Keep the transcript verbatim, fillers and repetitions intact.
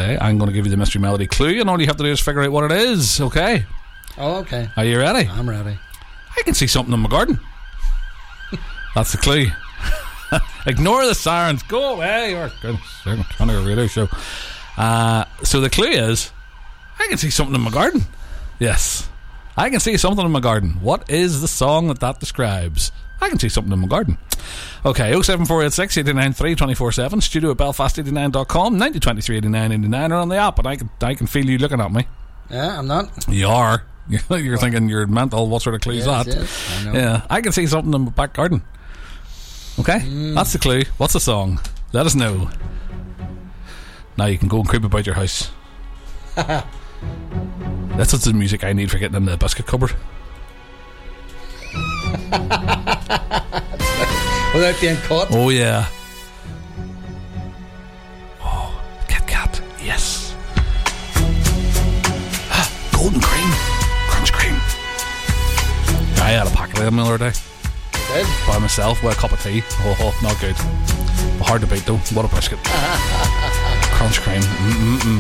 Okay, I'm going to give you the mystery melody clue, and all you have to do is figure out what it is. Okay. Oh, okay. Are you ready? I'm ready. I can see something in my garden. That's the clue. Ignore the sirens. Go away. Oh, goodness, I'm trying to do a radio show. Uh, so the clue is, I can see something in my garden. Yes, I can see something in my garden. What is the song that that describes? I can see something in my garden. Okay, oh seven four eight six, eight nine three, two four seven, studio at belfast eighty nine dot com, ninety twenty-three eighty-nine eighty-nine, or on the app, and I can, I can feel you looking at me. Yeah, I'm not. You are. You're thinking you're mental. What sort of clue is Yes, that? yes, I know. Yeah, I can see something in my back garden. Okay, Mm. that's the clue. What's the song? Let us know. Now you can go and creep about your house. That's the music I need for getting in the biscuit cupboard. Without being caught. Oh yeah. Oh, Kit Kat. Yes. Golden cream. Crunch cream. I had a packet of them the other day. Good. By myself with a cup of tea. Oh, oh not good. Hard to beat though. What a biscuit. Crunch cream. Mm-mm-mm.